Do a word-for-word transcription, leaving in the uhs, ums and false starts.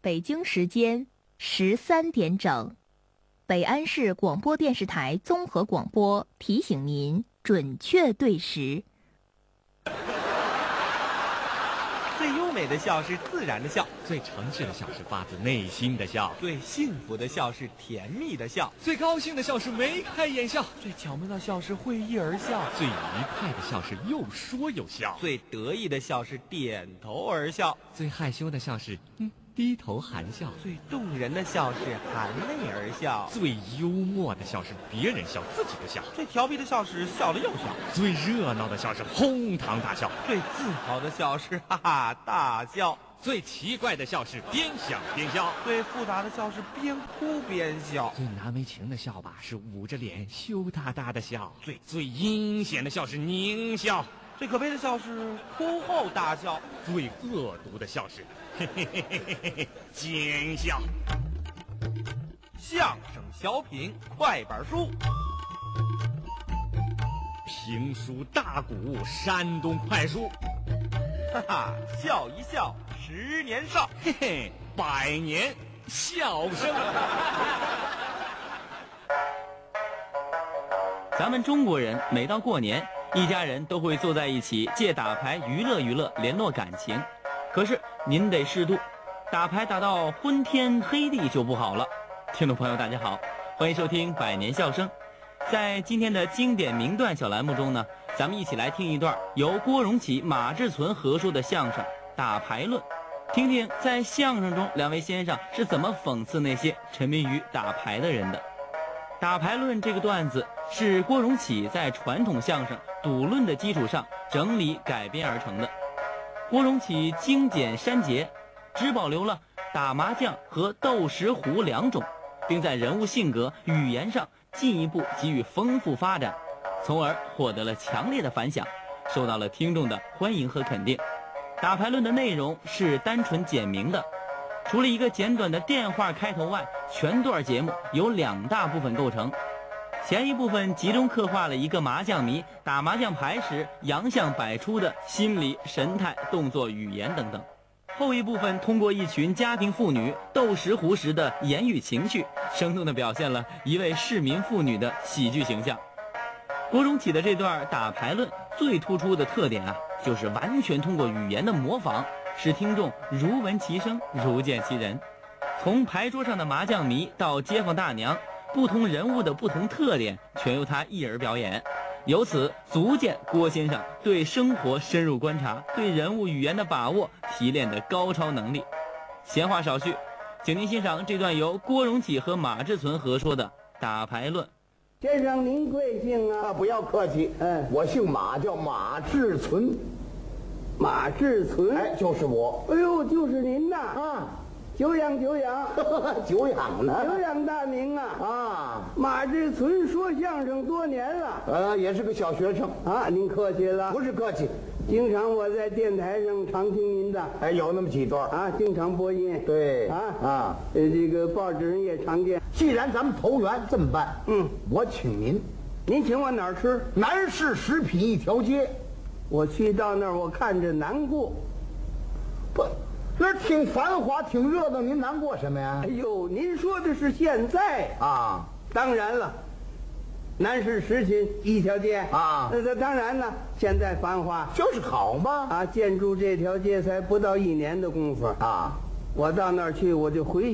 北京时间十三点整，北安市广播电视台综合广播提醒您准确对时。 最优美的笑是自然的笑， 最诚实的笑是发自内心的笑， 最幸福的笑是甜蜜的笑， 最高兴的笑是眉开眼笑， 最巧妙的笑是会意而笑， 最愉快的笑是又说又笑， 最得意的笑是点头而笑， 最害羞的笑是嗯低头含笑， 最动人的笑是含泪而笑， 最幽默的笑是别人笑自己的笑， 最调皮的笑是笑了又笑， 最热闹的笑是哄堂大笑， 最自豪的笑是哈哈大笑， 最奇怪的笑是边想边笑， 最复杂的笑是边哭边笑， 最难为情的笑吧是捂着脸羞答答的笑，最最阴险的笑是狞笑， 最可悲的笑是哭后大笑， 最恶毒的笑是嘿嘿嘿嘿嘿嘿奸笑。 相声小品快板书， 评书大鼓山东快书， 哈哈，笑一笑十年少， 嘿嘿，百年笑声。 咱们中国人每到过年，一家人都会坐在一起借打牌娱乐娱乐，联络感情。可是您得适度，打牌打到昏天黑地就不好了。听众朋友大家好，欢迎收听百年笑声。在今天的经典名段小栏目中呢，咱们一起来听一段由郭荣启、马志存合说的相声《打牌论》，听听在相声中两位先生是怎么讽刺那些沉迷于打牌的人的。《打牌论》这个段子是郭荣启在传统相声赌论的基础上整理改编而成的。郭荣启精简删节，只保留了打麻将和斗石壶两种，并在人物性格、语言上进一步给予丰富发展，从而获得了强烈的反响，受到了听众的欢迎和肯定。打牌论的内容是单纯简明的，除了一个简短的电话开头外，全段节目由两大部分构成。前一部分集中刻画了一个麻将迷打麻将牌时洋相百出的心理、神态、动作、语言等等，后一部分通过一群家庭妇女斗石壶时的言语情绪，生动地表现了一位市民妇女的喜剧形象。郭荣启的这段打牌论最突出的特点啊，就是完全通过语言的模仿，使听众如闻其声，如见其人。从牌桌上的麻将迷到街坊大娘，不同人物的不同特点全由他一人表演，由此足见郭先生对生活深入观察，对人物语言的把握提炼的高超能力。闲话少叙，请您欣赏这段由郭荣启和马志存合说的打牌论。 先生您贵姓啊？ 啊，不要客气， 嗯， 我姓马，叫马志存。 马志存？ 哎，就是我。 哎呦，就是您呐！ 啊， 久仰久仰， 久仰呢。 久仰大名啊！ 啊， 马志存说相声多年了， 呃，也是个小学生啊，您客气了。 不是客气。 经常我在电台上常听您的， 哎，有那么几段啊，经常播音。 对， 啊啊， 呃，这个报纸上也常见。 既然咱们投缘，这么办？ 嗯， 我请您， 您请我哪儿吃？ 南市食品一条街。 我去到那儿，我看着难过。 不，那儿挺繁华，挺热闹，您难过什么呀哎？呦，您说的是现在啊， 当然了，南市食品一条街啊那那当然了，现在繁华就是好嘛。 啊，建筑这条街才不到一年的功夫啊， 我到那儿去，我就回